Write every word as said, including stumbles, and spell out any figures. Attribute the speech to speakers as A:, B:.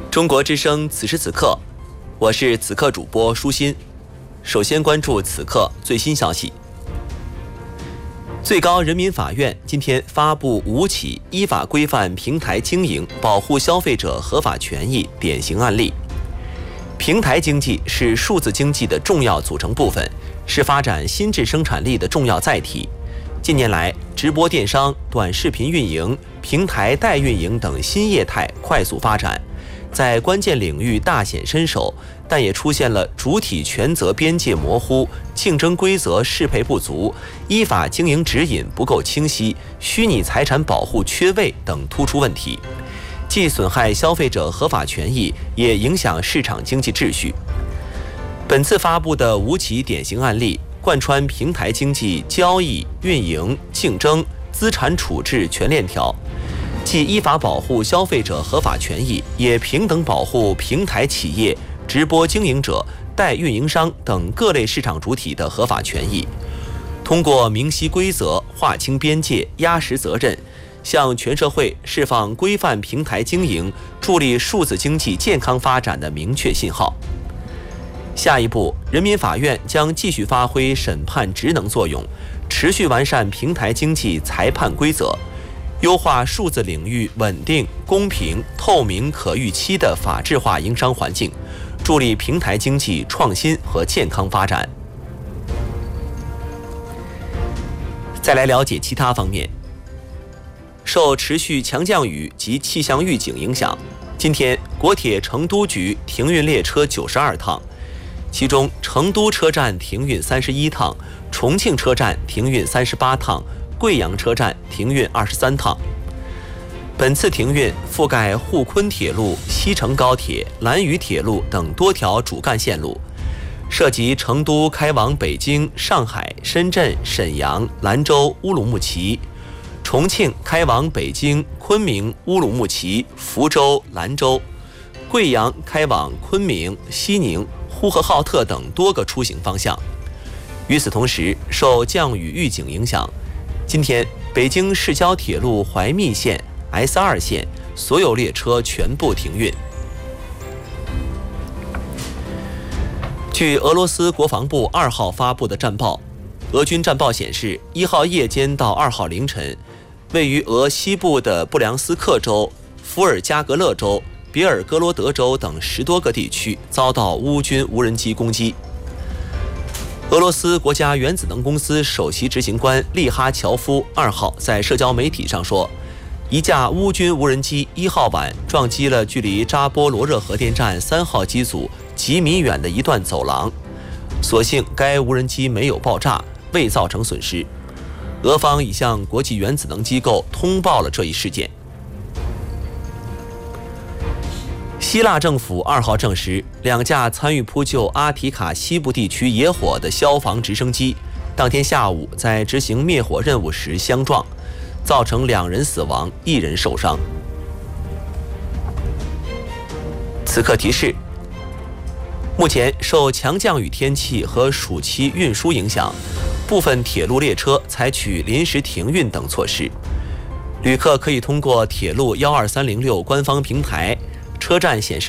A: 中国之声此时此刻，我是此刻主播舒心。首先关注此刻最新消息。最高人民法院今天发布五起依法规范平台经营、保护消费者合法权益典型案例。平台经济是数字经济的重要组成部分，是发展新质生产力的重要载体。近年来，直播电商、短视频运营、平台代运营等新业态快速发展，在关键领域大显身手，但也出现了主体权责边界模糊、竞争规则适配不足、依法经营指引不够清晰、虚拟财产保护缺位等突出问题，既损害消费者合法权益，也影响市场经济秩序。本次发布的五起典型案例，贯穿平台经济交易、运营、竞争、资产处置全链条，既依法保护消费者合法权益，也平等保护平台企业、直播经营者、代运营商等各类市场主体的合法权益。通过明晰规则、划清边界、压实责任，向全社会释放规范平台经营、助力数字经济健康发展的明确信号。下一步，人民法院将继续发挥审判职能作用，持续完善平台经济裁判规则，优化数字领域稳定、公平、透明、可预期的法治化营商环境，助力平台经济创新和健康发展。再来了解其他方面。受持续强降雨及气象预警影响，今天国铁成都局停运列车九十二趟，其中成都车站停运三十一趟，重庆车站停运三十八趟，贵阳车站停运二十三趟。本次停运覆盖沪昆铁路、西成高铁、兰渝铁路等多条主干线路，涉及成都开往北京、上海、深圳、沈阳、兰州、乌鲁木齐；重庆开往北京、昆明、乌鲁木齐、福州、兰州；贵阳开往昆明、西宁、呼和浩特等多个出行方向。与此同时，受降雨预警影响，今天北京市郊铁路怀密线、S 二线所有列车全部停运。据俄罗斯国防部二号发布的战报，俄军战报显示，一号夜间到二号凌晨，位于俄西部的布良斯克州、伏尔加格勒州、别尔哥罗德州等十多个地区遭到乌军无人机攻击。俄罗斯国家原子能公司首席执行官利哈乔夫二号在社交媒体上说，一架乌军无人机一号晚撞击了距离扎波罗热核电站三号机组几米远的一段走廊，所幸该无人机没有爆炸，未造成损失。俄方已向国际原子能机构通报了这一事件。希腊政府二号证实，两架参与扑救阿提卡西部地区野火的消防直升机，当天下午在执行灭火任务时相撞，造成两人死亡，一人受伤。此刻提示：目前受强降雨天气和暑期运输影响，部分铁路列车采取临时停运等措施。旅客可以通过铁路一二三零六官方平台、车站显示